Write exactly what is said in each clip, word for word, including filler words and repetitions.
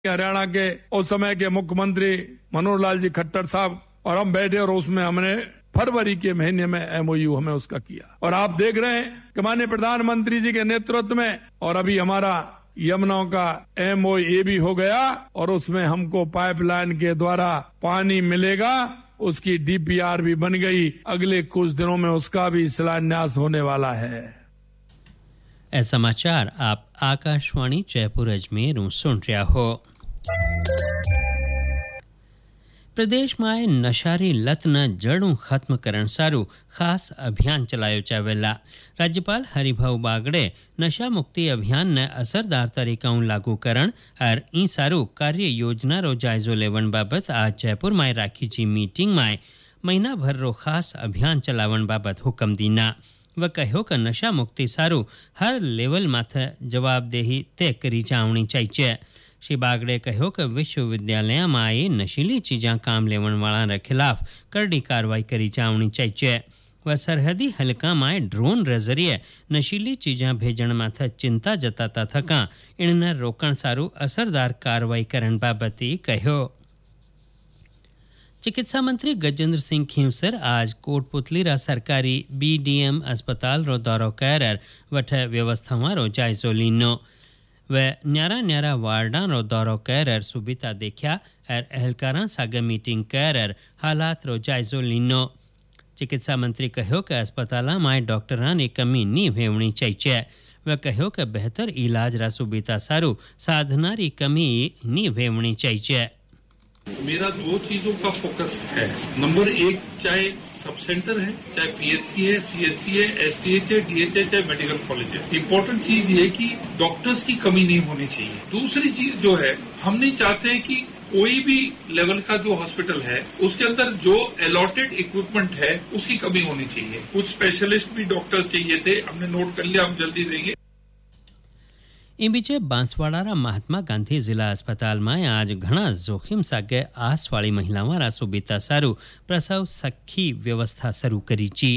हरियाणा के उस समय के मुख्यमंत्री मनोहर लाल जी खट्टर साहब और हम बैठे और उसमें हमने फरवरी के महीने में एमओयू हमें उसका किया और आप देख रहे हैं कि माननीय प्रधानमंत्री जी के नेतृत्व में और अभी हमारा यमुना का एमओए भी हो गया और उसमें हमको पाइपलाइन के द्वारा पानी मिलेगा, उसकी डीपीआर भी बन गई। अगले कुछ दिनों में उसका भी शिलान्यास होने वाला है। ए समाचार आप आकाशवाणी जयपुर अजमेर सुन रहा हो। प्रदेश में नशारी लत न जड़ों खत्म करण सारू खास अभियान चलायो चावेला। राज्यपाल हरिभाऊ बागड़े नशा मुक्ति अभियान ने असरदार तरीकाओं लागू करण और ई सारू कार्य योजना रो जायजो लेवन बाबत आज जयपुर में राखी जी मीटिंग में महीना भर रो खास अभियान चलावन बाबत हुक्म दीना। वह कहो कि नशा मुक्ति सारू हर लेवल माथे जवाबदेही तय करी जावनी चाहिए। श्री बागड़े कहो कि विश्वविद्यालय में नशीली चीज़ा काम लेवन वाला के खिलाफ करड़ी कार्रवाई करी जावनी चाहिए। वह सरहदी हलका में ड्रोन रे जरिए नशीली चीज़ा भेजण माथे चिंता जताता थका इनने रोकण सारू असरदार कार्रवाई करन बाबती कहो। चिकित्सा मंत्री गजेंद्र सिंह खींवसर आज कोटपुतली रा सरकारी बीडीएम अस्पताल रो दौरो कर वठ व्यवस्थावां रो जायजो लीनो। वह न्यारा न्यारा वार्डा रो दौरो कर सुबिता देखा और एहलकारा सागे मीटिंग कर हालात रो जायजो लीनो। चिकित्सा मंत्री कहो कि अस्पताल में डॉक्टरां की कमी नहीं होनी चाहिए। वह कहो कि बेहतर इलाज रा सुबिता सारू साधना री कमी नहीं होनी चाहिए। मेरा दो चीजों का फोकस है। नंबर एक, चाहे सब सेंटर है, चाहे पीएचसी है, सीएचसी है, एसटीएच है, डीएच है, चाहे मेडिकल कॉलेज है, इम्पोर्टेंट चीज ये कि डॉक्टर्स की कमी नहीं होनी चाहिए। दूसरी चीज जो है, हम नहीं चाहते हैं कि कोई भी लेवल का जो हॉस्पिटल है उसके अंदर जो अलॉटेड इक्विपमेंट है उसकी कमी होनी चाहिए। कुछ स्पेशलिस्ट भी डॉक्टर्स चाहिए थे, हमने नोट कर लिया, हम जल्दी देंगे। इन बीचे बांसवाड़ा महात्मा गांधी जिला अस्पताल में आज घना जोखिम सागे आस वाली महिलाओं रा सुबिता सारू प्रसव सखी व्यवस्था शुरू करी ची।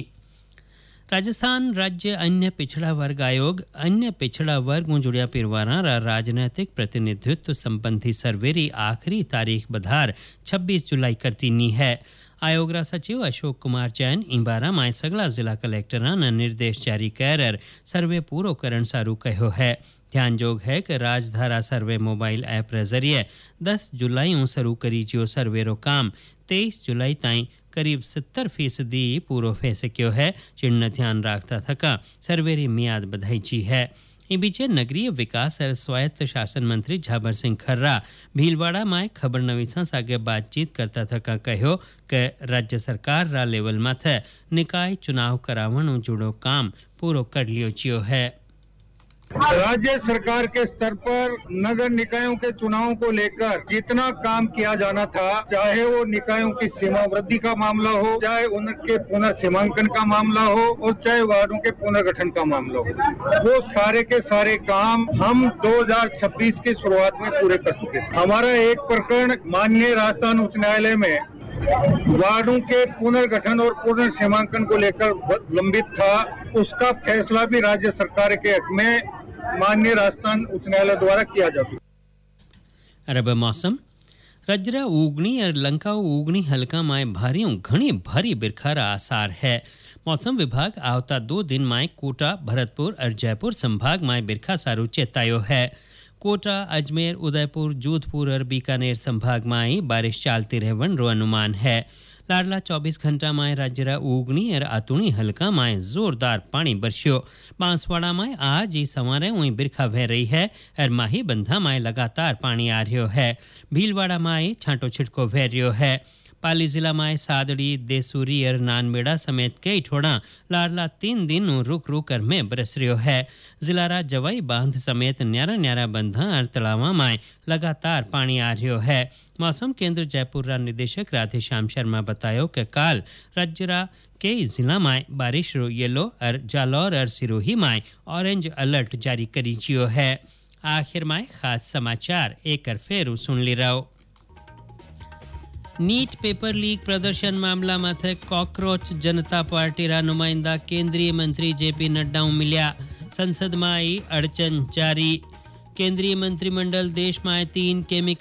राजस्थान राज्य अन्य पिछड़ा वर्ग आयोग अन्य पिछड़ा वर्ग में जुड़िया पिरवारा रा राजनैतिक प्रतिनिधित्व संबंधी सर्वेरी आखिरी तारीख बधार छब्बीस जुलाई करती नी है। आयोग रा सचिव अशोक कुमार जैन इंबारा में सगला जिला कलेक्टरा ने निर्देश जारी कर सर्वे पूरो करण सारू कहो है। ध्यानजोग है कि राजधारा सर्वे मोबाइल ऐप रे जरिए दस जुलाई शुरू करी जो सर्वे रो काम तेईस जुलाई ताई करीब सत्तर फीसदी पूरो फे सक्यो है। जिन ध्यान रखता थका सर्वेरी मियाद बधाई ची है। इन बीचे नगरीय विकास और स्वायत्त शासन मंत्री झाबर सिंह खर्रा भीलवाड़ा में खबर नवीसा सागे बातचीत करता थका कहो कि राज्य सरकार रा लेवल माथे निकाय चुनाव करावण जुड़ो काम पूरो कर लियो चियो है। राज्य सरकार के स्तर पर नगर निकायों के चुनाव को लेकर जितना काम किया जाना था, चाहे वो निकायों की सीमा वृद्धि का मामला हो, चाहे उनके पुनर्सीमांकन का मामला हो और चाहे वार्डों के पुनर्गठन का मामला हो, वो सारे के सारे काम हम दो हज़ार छब्बीस की शुरुआत में पूरे कर चुके हैं। हमारा एक प्रकरण माननीय राजस्थान उच्च न्यायालय में वार्डों के पुनर्गठन और पुनर्सीमांकन को लेकर लंबित था, उसका फैसला भी राज्य सरकार के हक में माननीय राजस्थान उच्च न्यायालय द्वारा किया जाता। अरब मौसम रजरा उगनी और लंका उगनी हल्का में भारी घनी भारी बिरखारा आसार है। मौसम विभाग आवता दो दिन में कोटा, भरतपुर और जयपुर संभाग में बिरखा सारू चेतायो है। कोटा, अजमेर, उदयपुर, जोधपुर और बीकानेर संभाग में बारिश चालती रहवन रो अनुमान है। लाडला चौबीस घंटा में राज्यरा उगनी और आतुणी हल्का में जोरदार पानी बरस्यो। बांसवाड़ा में आज ही सवारे वही बिरखा बह रही है और माही बंधा में लगातार पानी आ रही है। भीलवाड़ा में छांटो छिटको बह रही है। पाली जिला में सादड़ी, देसूरी और नानबेड़ा समेत कई ठोड़ा लाडला तीन दिन रुक रुक कर में बरस रही है। जिलारा जवाई बांध समेत न्यारा न्यारा बंधा और तलावा में लगातार पानी आ रही है। मौसम केंद्र जयपुर रा निदेशक राधेश्याम शर्मा बतायो कि काल राज्यरा कई जिला में बारिश रो येलो और जालौर और सिरोही में ऑरेंज अलर्ट जारी करी जियो है। आखिर में खास समाचार एक फेर सुन ली रहो। नीट पेपर लीक प्रदर्शन मामला माथे कॉकरोच जनता पार्टी रा नुमाइंदा केंद्रीय मंत्री जेपी नड्डा मिल्या। संसद में आई अड़चन जारी। केंद्रीय मंत्रिमंडल देश में तीन केमिकल